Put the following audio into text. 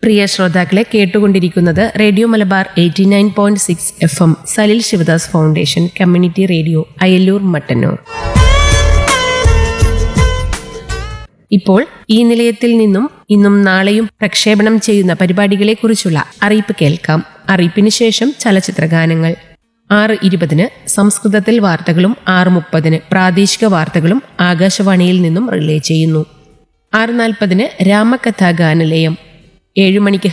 പ്രിയ ശ്രോതാക്കളെ, കേട്ടുകൊണ്ടിരിക്കുന്നത് radio Malabar 89.6 FM Salil Sivadas foundation community radio, Ayallur, Mattannur. ഇപ്പോൾ ഈ നിലയത്തിൽ നിന്നും ഇന്നും നാളെയും പ്രക്ഷേപണം ചെയ്യുന്ന പരിപാടികളെക്കുറിച്ചുള്ള അറിയിപ്പ് കേൾക്കാം. അറിയിപ്പിന് ശേഷം ചലച്ചിത്രഗാനങ്ങൾ. 6:20 സംസ്കൃതത്തിൽ വാർത്തകളും 6:30 പ്രാദേശിക വാർത്തകളും ആകാശവാണിയിൽ നിന്നും റിലേ ചെയ്യുന്നു. 6:40 രാമകഥാ ഗാനലയം. 7 മണിക്ക്